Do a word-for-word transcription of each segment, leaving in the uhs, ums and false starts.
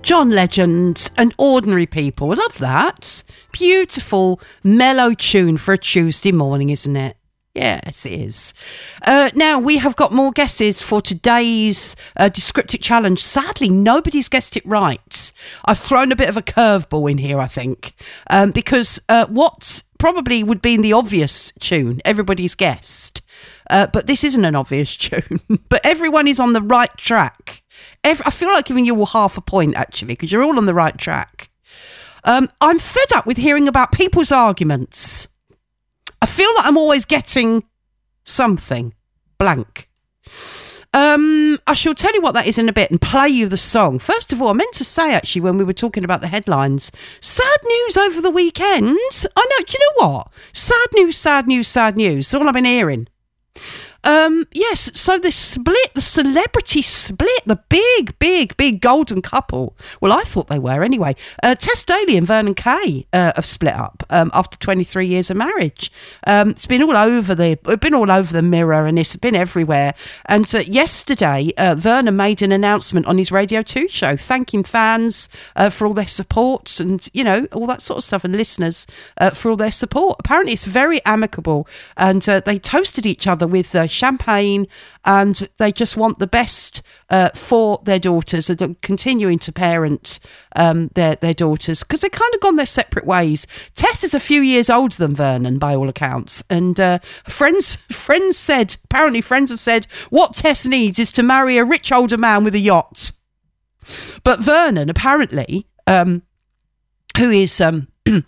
John Legend and Ordinary People. I love that. Beautiful, mellow tune for a Tuesday morning, isn't it? Yes, it is. Uh, now, we have got more guesses for today's uh, Descriptic Challenge. Sadly, nobody's guessed it right. I've thrown a bit of a curveball in here, I think, um, because uh, what probably would be in the obvious tune, everybody's guessed. Uh, but this isn't an obvious tune. But everyone is on the right track. Every, I feel like giving you all half a point, actually, because you're all on the right track. Um, I'm fed up with hearing about people's arguments. I feel like I'm always getting something blank. Um, I shall tell you what that is in a bit and play you the song. First of all, I meant to say, actually, when we were talking about the headlines, sad news over the weekend. I know, do you know what? Sad news, sad news, sad news. That's all I've been hearing. Um, yes, so the split, the celebrity split, the big, big, big golden couple. Well, I thought they were anyway. Uh, Tess Daly and Vernon Kay uh, have split up um, after twenty-three years of marriage. Um, it's been all over the, it's been all over the Mirror, and it's been everywhere. And uh, yesterday, uh, Vernon made an announcement on his Radio two show, thanking fans uh, for all their support and, you know, all that sort of stuff, and listeners uh, for all their support. Apparently, it's very amicable, and uh, they toasted each other with uh, champagne, and they just want the best uh, for their daughters, and are continuing to parent um, their their daughters, because they've kind of gone their separate ways. Tess is a few years older than Vernon by all accounts, and uh, friends friends said apparently friends have said what Tess needs is to marry a rich older man with a yacht. But Vernon apparently, um, who is um,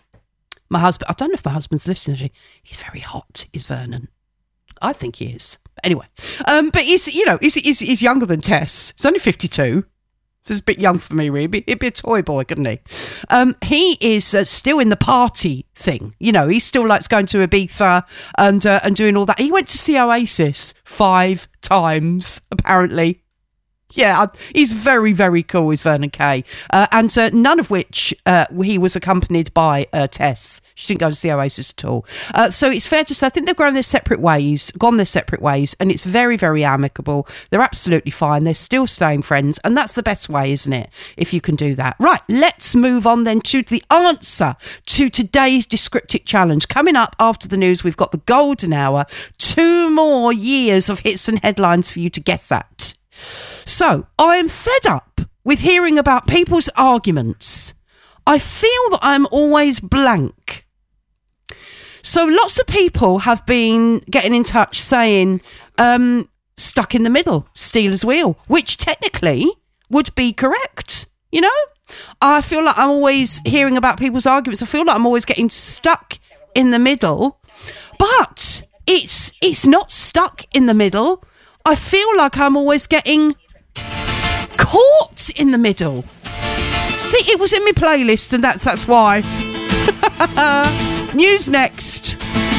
my husband, I don't know if my husband's listening, actually. He's very hot, is Vernon. I think he is. Anyway, um, but he's, you know, he's, he's, he's younger than Tess. He's only fifty-two. This is a bit young for me, really. He'd be a toy boy, couldn't he? Um, he is uh, still in the party thing. You know, he still likes going to Ibiza and uh, and doing all that. He went to see Oasis five times, apparently. Yeah, he's very, very cool, is Vernon Kay. Uh, and uh, none of which uh, he was accompanied by uh, Tess. She didn't go to see Oasis at all. Uh, so it's fair to say, I think they've gone their separate ways, gone their separate ways, and it's very, very amicable. They're absolutely fine. They're still staying friends, and that's the best way, isn't it, if you can do that. Right, let's move on then to the answer to today's Descriptic Challenge. Coming up after the news, we've got the golden hour, two more years of hits and headlines for you to guess at. So, I am fed up with hearing about people's arguments. I feel that I'm always blank. So, lots of people have been getting in touch saying, um, stuck in the middle, Stealers wheel, which technically would be correct, you know? I feel like I'm always hearing about people's arguments. I feel like I'm always getting stuck in the middle. But it's it's not stuck in the middle. I feel like I'm always getting caught in the middle. See, it was in my playlist, and that's that's why. News next.